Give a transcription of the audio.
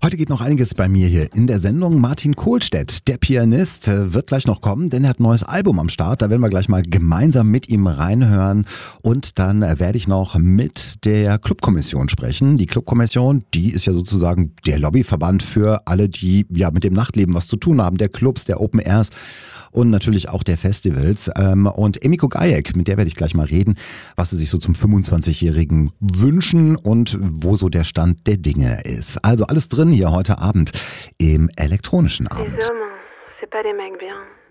Heute geht noch einiges bei mir hier in der Sendung. Martin Kohlstedt, der Pianist, wird gleich noch kommen, denn er hat ein neues Album am Start. Da werden wir gleich mal gemeinsam mit ihm reinhören. Und dann werde ich noch mit der Clubkommission sprechen. Die Clubkommission, die ist ja sozusagen der Lobbyverband für alle, die ja mit dem Nachtleben was zu tun haben. Der Clubs, der Open Airs und natürlich auch der Festivals. Und Emiko Gajek, mit der werde ich gleich mal reden, was sie sich so zum 25-Jährigen wünschen und wo so der Stand der Dinge ist. Also alles drin hier heute Abend im elektronischen Abend. Les hommes, c'est pas des mecs bien.